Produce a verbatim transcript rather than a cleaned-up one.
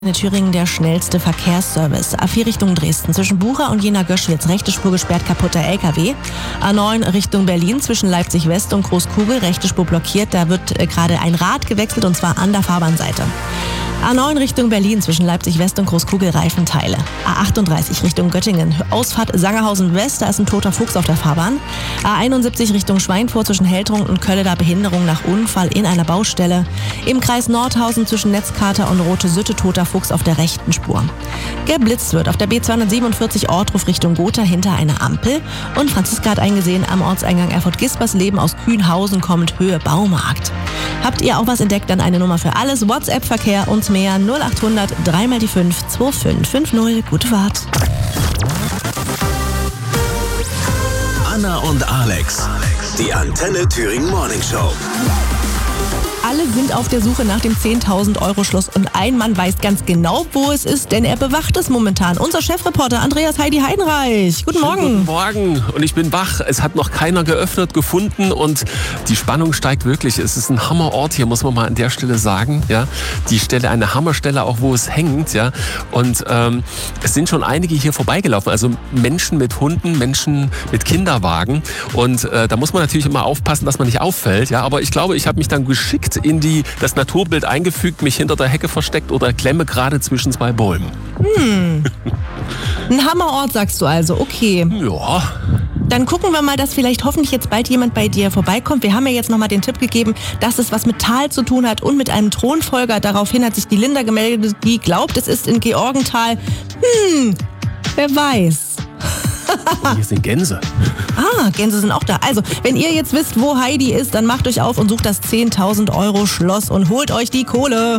In Thüringen der schnellste Verkehrsservice. A vier Richtung Dresden. Zwischen Bucha und Jena-Göschwitz. Rechte Spur gesperrt, kaputter L K W. A neun Richtung Berlin. Zwischen Leipzig West und Großkugel. Rechte Spur blockiert. Da wird äh, gerade ein Rad gewechselt und zwar an der Fahrbahnseite. A neun Richtung Berlin. Zwischen Leipzig West und Großkugel Reifenteile. A achtunddreißig Richtung Göttingen. Ausfahrt Sangerhausen West. Da ist ein toter Fuchs auf der Fahrbahn. A einundsiebzig Richtung Schweinfurt. Zwischen Heltrung und Kölle. Da Behinderung nach Unfall in einer Baustelle. Im Kreis Nordhausen zwischen Netzkater und Rote Sütte toter Fuchs auf der rechten Spur. Geblitzt wird auf der B zweihundertsiebenundvierzig Ortruf Richtung Gotha hinter einer Ampel. Und Franziska hat eingesehen, am Ortseingang Erfurt-Gispersleben aus Kühnhausen kommt Höhe Baumarkt. Habt ihr auch was entdeckt, dann eine Nummer für alles. WhatsApp-Verkehr und mehr null achthundert drei mal die fünf zwei fünf fünf null. Gute Fahrt. Anna und Alex, die Antenne Thüringen Morning Show. Alle sind auf der Suche nach dem zehntausend Euro Schloss und ein Mann weiß ganz genau, wo es ist, denn er bewacht es momentan. Unser Chefreporter Andreas Heidi Heidenreich. Guten Morgen. Guten Morgen und ich bin wach. Es hat noch keiner geöffnet, gefunden und die Spannung steigt wirklich. Es ist ein Hammerort hier, muss man mal an der Stelle sagen. Ja, die Stelle, eine Hammerstelle, auch wo es hängt. Ja, und ähm, es sind schon einige hier vorbeigelaufen. Also Menschen mit Hunden, Menschen mit Kinderwagen und äh, da muss man natürlich immer aufpassen, dass man nicht auffällt. Ja, aber ich glaube, ich habe mich dann geschickt in die, das Naturbild eingefügt, mich hinter der Hecke versteckt oder klemme gerade zwischen zwei Bäumen. Hm. Ein Hammerort, sagst du also. Okay. Ja. Dann gucken wir mal, dass vielleicht hoffentlich jetzt bald jemand bei dir vorbeikommt. Wir haben ja jetzt nochmal den Tipp gegeben, dass es was mit Tal zu tun hat und mit einem Thronfolger. Daraufhin hat sich die Linda gemeldet, die glaubt, es ist in Georgenthal. Hm, wer weiß. Oh, hier sind Gänse. Ah, Gänse sind auch da. Also, wenn ihr jetzt wisst, wo Heidi ist, dann macht euch auf und sucht das zehntausend Euro Schloss und holt euch die Kohle.